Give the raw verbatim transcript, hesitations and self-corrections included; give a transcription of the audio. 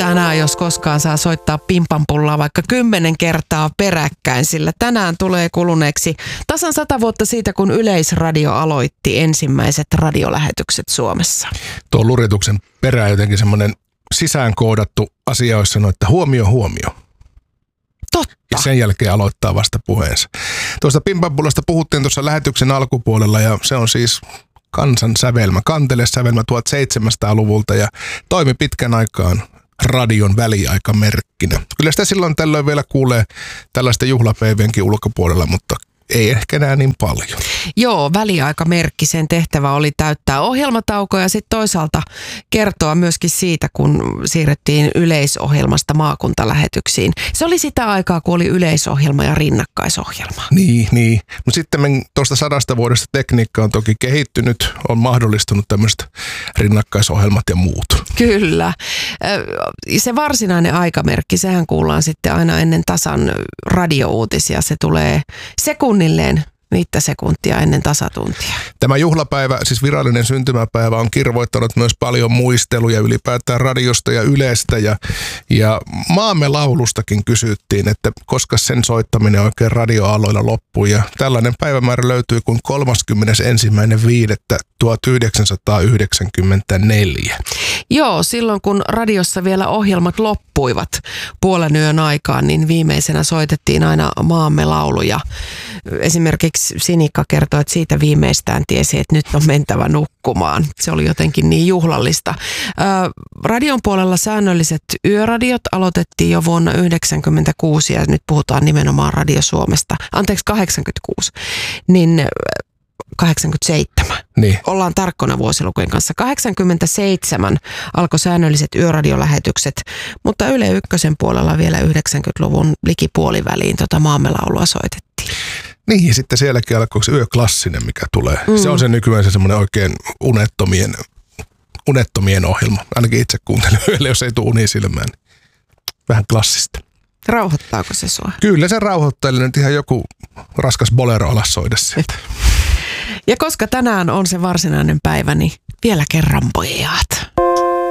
Tänään jos koskaan saa soittaa pimpanpullaa vaikka kymmenen kertaa peräkkäin, sillä tänään tulee kuluneeksi tasan sata vuotta siitä, kun Yleisradio aloitti ensimmäiset radiolähetykset Suomessa. Tuo lurituksen perään jotenkin semmoinen sisäänkoodattu asia, olisi sanonut, että huomio, huomio. Totta. Ja sen jälkeen aloittaa vasta puheensa. Tuosta pimpanpullasta puhuttiin tuossa lähetyksen alkupuolella ja se on siis kansan sävelmä, kantelesävelmä seitsemäntoistasataluvulta ja toimi pitkän aikaan radion väliaikamerkkinä. Kyllä sitä silloin tällöin vielä kuulee tällaista juhlapäivienkin ulkopuolella, mutta ei ehkä enää niin paljon. Joo, väliaikamerkki, sen tehtävä oli täyttää ohjelmataukoja ja sitten toisaalta kertoa myöskin siitä, kun siirrettiin yleisohjelmasta maakuntalähetyksiin. Se oli sitä aikaa, kun oli yleisohjelma ja rinnakkaisohjelma. Niin, niin. Mutta sitten tuosta sadasta vuodesta tekniikka on toki kehittynyt, on mahdollistunut tämmöiset rinnakkaisohjelmat ja muut. Kyllä. Se varsinainen aikamerkki, sehän kuullaan sitten aina ennen tasan radiouutisia. Se tulee sekunnilleen viittä sekuntia ennen tasatuntia. Tämä juhlapäivä, siis virallinen syntymäpäivä, on kirvoittanut myös paljon muisteluja ylipäätään radiosta ja Ylestä. Ja, ja maamme laulustakin kysyttiin, että koska sen soittaminen oikein radioaloilla loppui. Ja tällainen päivämäärä löytyy kuin kolmaskymmenesensimmäinen viidettä tuhatyhdeksänsataayhdeksänkymmentäneljä. Joo, silloin kun radiossa vielä ohjelmat loppuivat puolen yön aikaan, niin viimeisenä soitettiin aina maamme lauluja. Esimerkiksi Sinikka kertoi, että siitä viimeistään tiesi, että nyt on mentävä nukkumaan. Se oli jotenkin niin juhlallista. Ää, radion puolella säännölliset yöradiot aloitettiin jo vuonna yhdeksänkymmentäkuusi ja nyt puhutaan nimenomaan Radio Suomesta. Anteeksi, kahdeksankymmentäkuusi. Niin kahdeksankymmentäseitsemän. Niin. Ollaan tarkkona vuosilukujen kanssa. kahdeksankymmentäseitsemän alkoi säännölliset yöradiolähetykset, mutta Yle Ykkösen puolella vielä yhdeksänkymmentäluvun likipuoliväliin tota maamme laulua soitettiin. Niin, ja sitten sielläkin alkoi se yöklassinen, mikä tulee. Mm. Se on se nykyään se semmoinen oikein unettomien, unettomien ohjelma. Ainakin itse kuuntelen yöllä, jos ei tule uni silmään. Niin vähän klassista. Rauhoittaako se sua? Kyllä se rauhoittaa, eli nyt ihan joku raskas bolero alas soida sieltä. Ja koska tänään on se varsinainen päivä, niin vielä kerran pojat.